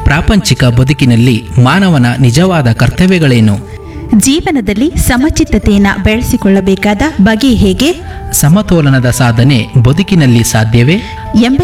ಪ್ರಾಪಂಚಿಕ ಬದುಕಿನಲ್ಲಿ ಮಾನವನ ನಿಜವಾದ ಕರ್ತವ್ಯಗಳೇನು? ಜೀವನದಲ್ಲಿ ಸಮಚಿತ್ತತೆಯನ್ನು ಬೆಳೆಸಿಕೊಳ್ಳಬೇಕಾದ ಬಗೆ ಹೇಗೆ? ಸಮತೋಲನದ ಸಾಧನೆ ಬದುಕಿನಲ್ಲಿ ಸಾಧ್ಯವೇ? ಎಂಬ